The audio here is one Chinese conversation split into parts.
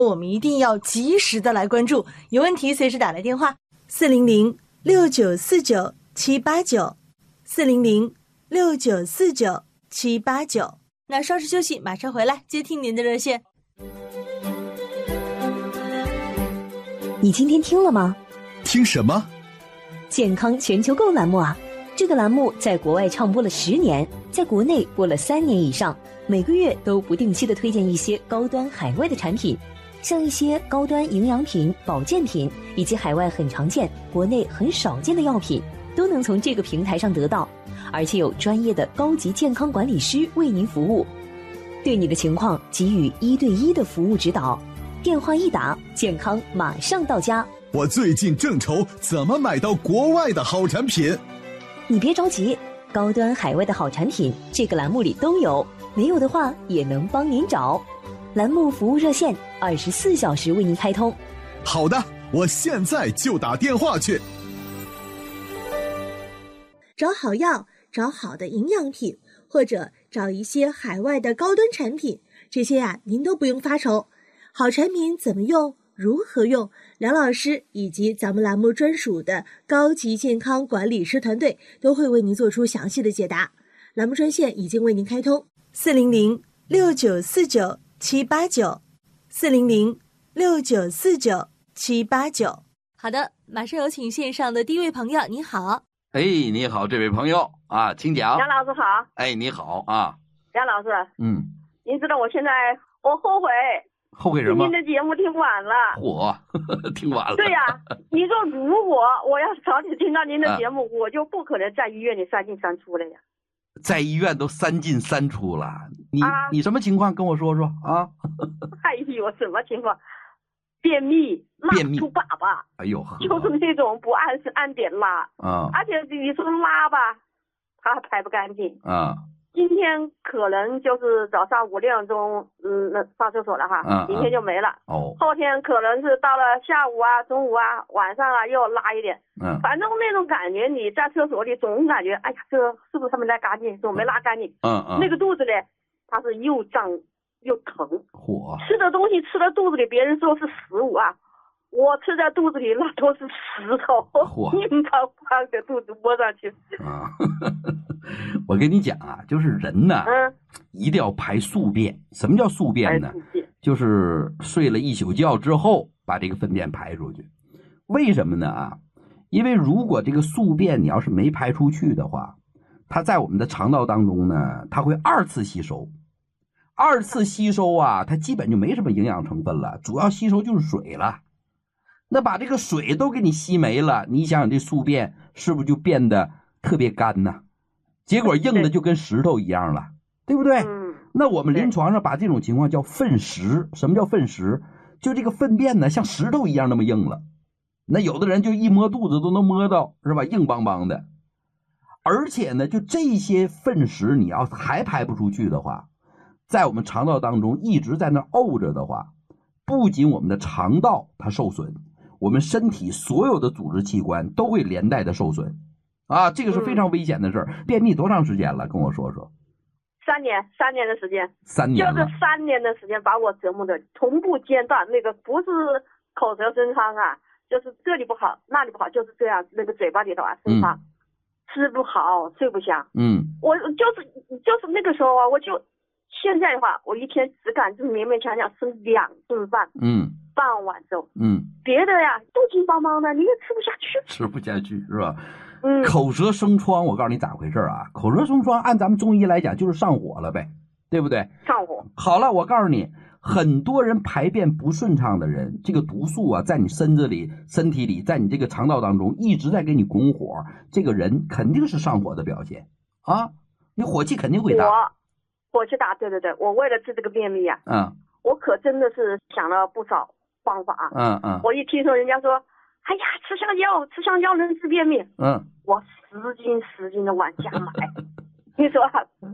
我们一定要及时的来关注，有问题随时打来电话400-6949-789，400-6949-789。那稍事休息，马上回来接听您的热线。 你今天听了吗？ 听什么？ 健康全球购栏目啊！这个栏目在国外唱播了10年，在国内播了3年以上，每个月都不定期的推荐一些高端海外的产品，像一些高端营养品、保健品，以及海外很常见、国内很少见的药品，都能从这个平台上得到，而且有专业的高级健康管理师为您服务，对你的情况给予1对1的服务指导。电话一打，健康马上到家。 我最近正愁怎么买到国外的好产品。 你别着急，高端海外的好产品这个栏目里都有，没有的话也能帮您找。栏目服务热线24小时为您开通。 好的，我现在就打电话去。 找好药，找好的营养品，或者找一些海外的高端产品，这些您都不用发愁。好产品怎么用，如何用，梁老师以及咱们栏目专属的高级健康管理师团队都会为您做出详细的解答。栏目专线已经为您开通，400-6949-789，400-6949-789。好的，马上有请线上的第一位朋友，你好。 你好，这位朋友啊，请讲。 梁老师好。 你好啊。 梁老师，您知道我现在我后悔什么？ 您的节目听晚了。 听晚了。 对呀，你说如果我要是早点听到您的节目，我就不可能在医院里3进3出了呀。 在医院都3进3出了，你什么情况？跟我说说啊。 哎呦，什么情况？便秘，拉出粑粑。 哎呦， 就是那种不按点拉啊， 而且你说拉吧，它还排不干净啊。 今天可能就是早上5、6点钟，上厕所了哈，明天就没了。后天可能是到了下午啊、中午啊、晚上啊又拉一点。反正那种感觉，你在厕所里总感觉，哎呀，这是不是他没拉干净？总没拉干净。那个肚子呢，它是又胀又疼。吃的东西吃到肚子里，别人说是食物啊，我吃在肚子里那都是石头，硬邦邦的肚子摸上去。 我跟你讲啊，就是人呢，一定要排宿便。什么叫宿便呢？就是睡了1宿觉之后，把这个粪便排出去。为什么呢啊？因为如果这个宿便你要是没排出去的话，它在我们的肠道当中呢，它会2次吸收。2次吸收啊，它基本就没什么营养成分了，主要吸收就是水了。那把这个水都给你吸没了，你想想这宿便是不是就变得特别干呢？结果硬的就跟石头一样了，对不对？那我们临床上把这种情况叫粪石。什么叫粪石？就这个粪便呢像石头一样那么硬了。那有的人就一摸肚子都能摸到，是吧？硬邦邦的。而且呢，就这些粪石你要还排不出去的话，在我们肠道当中一直在那沤着的话，不仅我们的肠道它受损，我们身体所有的组织器官都会连带的受损啊，这个是非常危险的事儿。便秘多长时间了？跟我说说。 3年的时间。 3年了。 就是3年的时间把我折磨的同步间断，那个不是口舌生疮啊，就是这里不好那里不好，就是这样，那个嘴巴里头啊生疮，吃不好睡不香。我就是那个时候啊，我就现在的话，我一天只敢就勉勉强强吃2顿饭，半碗粥，别的呀都紧邦邦的，你也吃不下去是吧？口舌生疮，我告诉你咋回事啊？口舌生疮按咱们中医来讲就是上火了呗，对不对？ 上火。 好了，我告诉你，很多人排便不顺畅的人，这个毒素啊在你身体里，在你这个肠道当中一直在给你拱火，这个人肯定是上火的表现啊，你火气肯定会大。 火气大，对，我为了治这个便秘啊，我可真的是想了不少方法啊。我一听说人家说，哎呀，吃香蕉能治便秘，我10斤的往下买。你说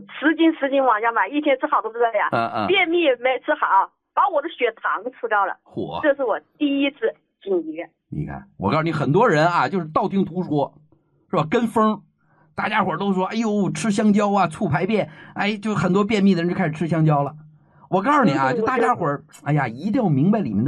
10斤往下买，一天吃好多个呀。便秘没吃好，把我的血糖吃高了。这是我第一次进医院。 你看，我告诉你，很多人啊，就是道听途说，是吧？跟风。大家伙都说，哎呦，吃香蕉啊，促排便，哎，就很多便秘的人就开始吃香蕉了。 我告诉你啊，就大家伙儿，哎呀，一定要明白里面的